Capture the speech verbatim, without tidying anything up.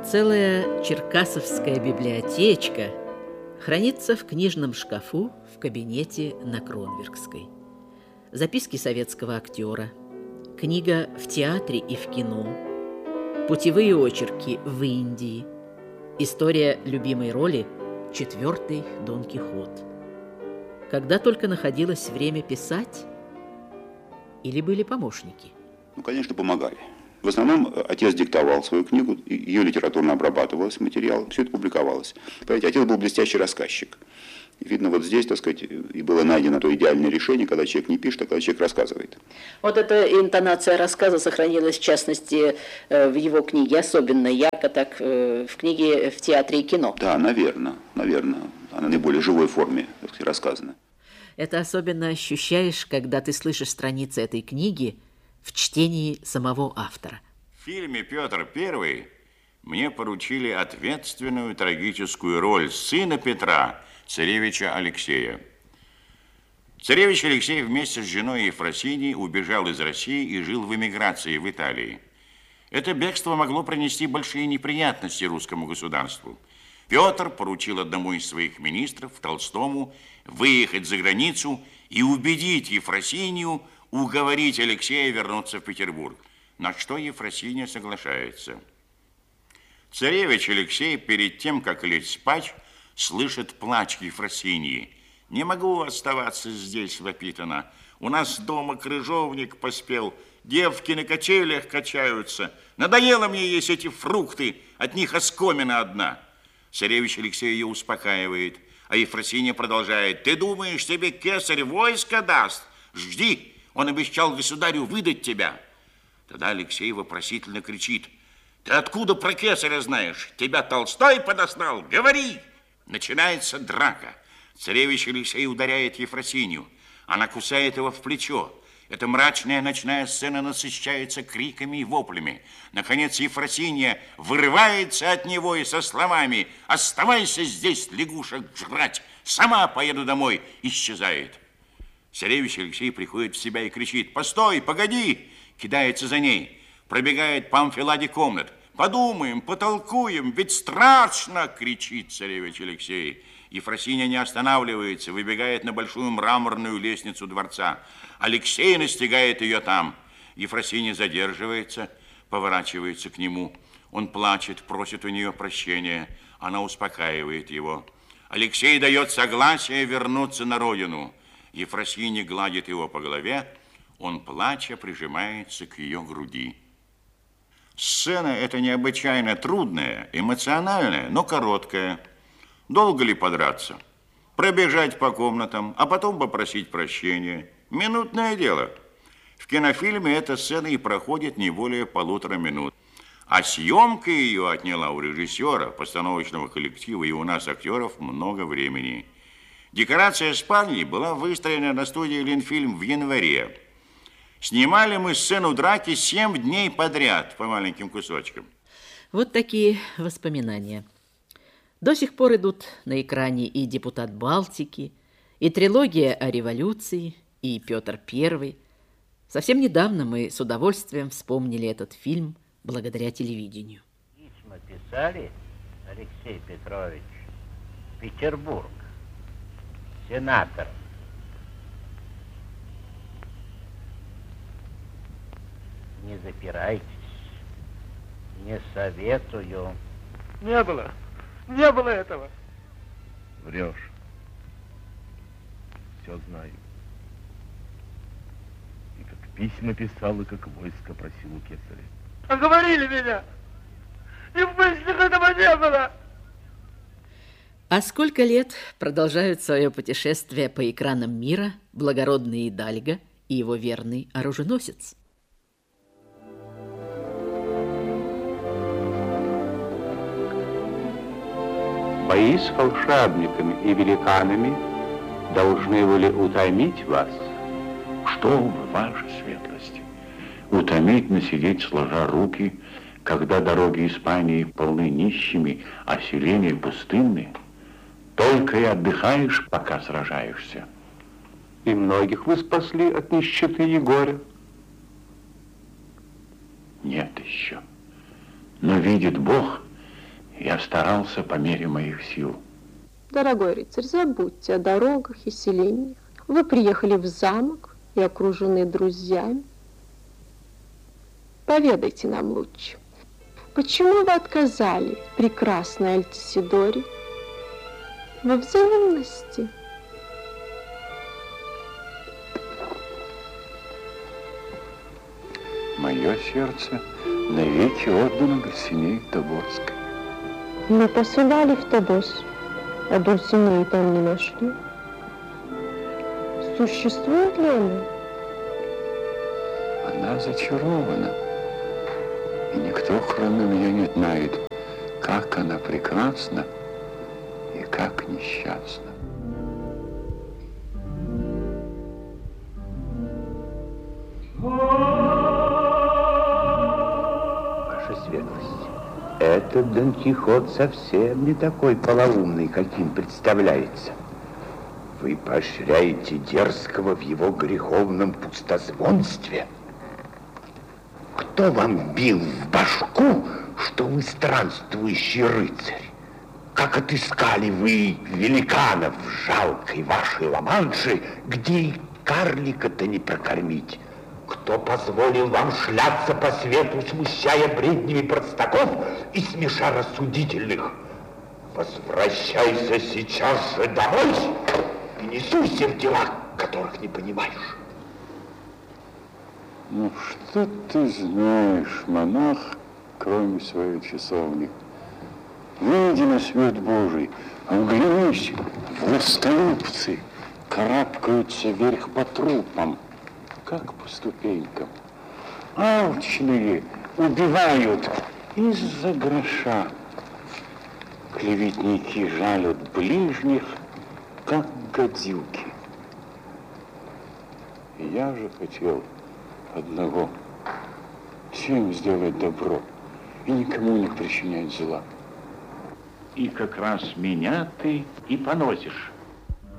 Целая черкасовская библиотечка хранится в книжном шкафу в кабинете на Кронверкской. Записки советского актера, книга в театре и в кино, путевые очерки в Индии, история любимой роли «Четвертый Дон Кихот». Когда только находилось время писать, или были помощники? Ну, конечно, помогали. В основном отец диктовал свою книгу, ее литературно обрабатывалось, материал, все это публиковалось. Понимаете, отец был блестящий рассказчик. И видно, вот здесь, так сказать, и было найдено то идеальное решение, когда человек не пишет, а когда человек рассказывает. Вот эта интонация рассказа сохранилась, в частности, в его книге, особенно ярко так в книге «В театре и кино». Да, наверное, наверное. Она в наиболее живой форме, так сказать, рассказана. Это особенно ощущаешь, когда ты слышишь страницы этой книги в чтении самого автора. В фильме «Петр Первый» мне поручили ответственную трагическую роль сына Петра, царевича Алексея. Царевич Алексей вместе с женой Ефросиньей убежал из России и жил в эмиграции в Италии. Это бегство могло принести большие неприятности русскому государству. Петр поручил одному из своих министров, Толстому, выехать за границу и убедить Ефросинью уговорить Алексея вернуться в Петербург, на что Ефросинья соглашается. Царевич Алексей перед тем, как лечь спать, слышит плач Ефросиньи. «Не могу оставаться здесь», — вопит она. «У нас дома крыжовник поспел, девки на качелях качаются. Надоело мне есть эти фрукты, от них оскомина одна». Царевич Алексей ее успокаивает, а Ефросинья продолжает. «Ты думаешь, тебе кесарь войско даст? Жди, он обещал государю выдать тебя». Тогда Алексей вопросительно кричит. «Ты откуда про кесаря знаешь? Тебя Толстой подослал? Говори!» Начинается драка. Царевич Алексей ударяет Ефросинью. Она кусает его в плечо. Эта мрачная ночная сцена насыщается криками и воплями. Наконец Ефросинья вырывается от него и со словами «Оставайся здесь, лягушек жрать! Сама поеду домой!» исчезает. Царевич Алексей приходит в себя и кричит «Постой, погоди!» Кидается за ней. Пробегает по амфиладе комнат. «Подумаем, потолкуем, ведь страшно!» кричит царевич Алексей. Ефросинья не останавливается, выбегает на большую мраморную лестницу дворца. Алексей настигает ее там. Ефросинья задерживается, поворачивается к нему. Он плачет, просит у нее прощения. Она успокаивает его. Алексей дает согласие вернуться на родину. Ефросинья гладит его по голове. Он, плача, прижимается к ее груди. Сцена эта необычайно трудная, эмоциональная, но короткая. Долго ли подраться? Пробежать по комнатам, а потом попросить прощения. Минутное дело. В кинофильме эта сцена и проходит не более полутора минут. А съемка ее отняла у режиссера, постановочного коллектива и у нас, актеров, много времени. Декорация спальни была выстроена на студии «Ленфильм» в январе. Снимали мы сцену драки семь дней подряд по маленьким кусочкам. Вот такие воспоминания. До сих пор идут на экране и «Депутат Балтики», и трилогия о революции, и «Петр Первый». Совсем недавно мы с удовольствием вспомнили этот фильм благодаря телевидению. Письма писали, Алексей Петрович, Петербург, сенатор. Не запирайтесь, не советую. Не было, не было этого. Врешь. Все знаю. И как письма писал, и как войско просил у кесаря. Оговорили меня. И в мыслях этого не было. А сколько лет продолжают свое путешествие по экранам мира благородный Идальго и его верный оруженосец? Бои с волшебниками и великанами должны были утомить вас. Что вы, ваша светлость? Утомить, насидеть, сложа руки, когда дороги Испании полны нищими, а селения пустынны? Только и отдыхаешь, пока сражаешься. И многих вы спасли от нищеты и горя. Нет еще. Но видит Бог, Я старался по мере моих сил. Дорогой рыцарь, забудьте о дорогах и селениях. Вы приехали в замок и окружены друзьями. Поведайте нам лучше, почему вы отказали прекрасной Альтисидоре во взаимности? Мое сердце навеки отдано Дульсинее Тобольской. Мы посылали в Тобос, а Дульсинеи там не нашли. Существует ли она? Она зачарована. И никто, кроме меня, не знает, как она прекрасна и как несчастна. Ваша светлость, этот Дон Кихот совсем не такой полоумный, каким представляется. Вы поощряете дерзкого в его греховном пустозвонстве. Кто вам бил в башку, что вы странствующий рыцарь? Как отыскали вы великанов в жалкой вашей Ла-Манше, где и карлика-то не прокормить? Кто позволил вам шляться по свету, смущая бреднями простаков и смеша рассудительных? Возвращайся сейчас же домой и не суйся в дела, которых не понимаешь. Ну, что ты знаешь, монах, кроме своей часовни? Выйди на свет Божий, оглянись, властолюбцы карабкаются вверх по трупам, как по ступенькам. Алчные убивают из-за гроша. Клеветники жалят ближних, как гадюки. Я же хотел одного, всем сделать добро и никому не причинять зла. И как раз меня ты и поносишь.